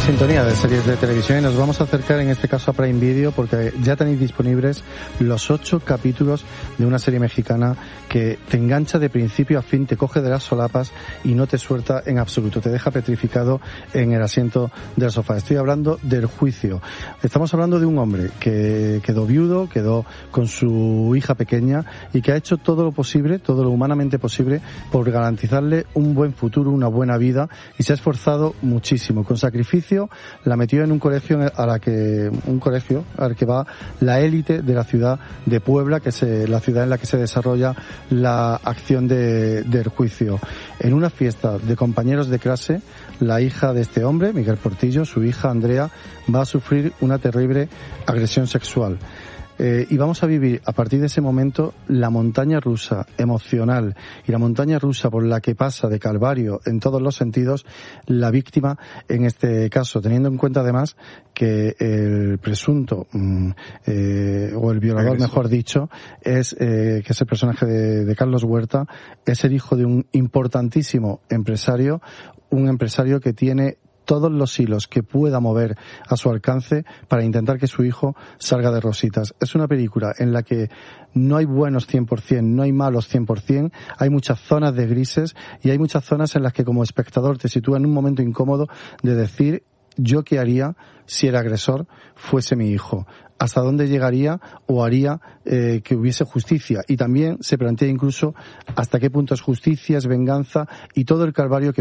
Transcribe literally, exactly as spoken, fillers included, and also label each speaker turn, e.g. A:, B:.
A: Sintonía de series de televisión y nos vamos a acercar en este caso a Prime Video porque ya tenéis disponibles los ocho capítulos de una serie mexicana que te engancha de principio a fin, te coge de las solapas y no te suelta en absoluto, te deja petrificado en el asiento del sofá. Estoy hablando del Juicio. Estamos hablando de un hombre que quedó viudo, quedó con su hija pequeña y que ha hecho todo lo posible, todo lo humanamente posible por garantizarle un buen futuro, una buena vida, y se ha esforzado muchísimo, con sacrificio. La metió en un colegio a la que un colegio al que va la élite de la ciudad de Puebla, que es la ciudad en la que se desarrolla la acción de, del Juicio. En una fiesta de compañeros de clase, la hija de este hombre, Miguel Portillo, su hija Andrea, va a sufrir una terrible agresión sexual. Eh, y vamos a vivir a partir de ese momento la montaña rusa emocional y la montaña rusa por la que pasa de calvario en todos los sentidos la víctima en este caso, teniendo en cuenta además que el presunto mm, eh, o el violador, Regreso. mejor dicho, es eh, que es el personaje de, de Carlos Huerta, es el hijo de un importantísimo empresario, un empresario que tiene todos los hilos que pueda mover a su alcance para intentar que su hijo salga de rositas. Es una película en la que no hay buenos cien por ciento, no hay malos cien por ciento, hay muchas zonas de grises y hay muchas zonas en las que como espectador te sitúa en un momento incómodo de decir yo qué haría si el agresor fuese mi hijo, hasta dónde llegaría o haría eh, que hubiese justicia, y también se plantea incluso hasta qué punto es justicia, es venganza y todo el calvario que